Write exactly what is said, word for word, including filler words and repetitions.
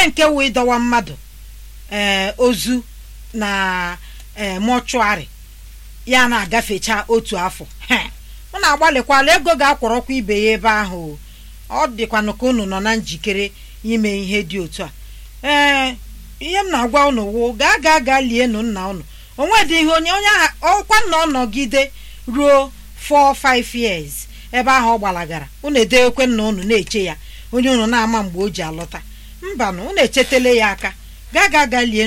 kene nke wee dọwa mmadụ ee ozu na ee mọchụarị ya na-agafecha otu afọ ọ na-agbalịkwala ego ga-akwọrọkwa ibe ya ebe ahụ. Ọ dịkwanụ ka unu nọ na njikere ime ihe dị otu a. ee ihe m na-agwa unu wụ gaa gaa gaa lienụ nna unu. onwe dị ihe onye onye ọkwa nna ọ nọgide ruo four five years ebe ahụ ọ gbalagara, unu edewekwe nna unu na-eche ya, onye unu na-ama mgbe o ji alọta. Mbanụ, unu echetele ya aka. gaa gaa gaa lie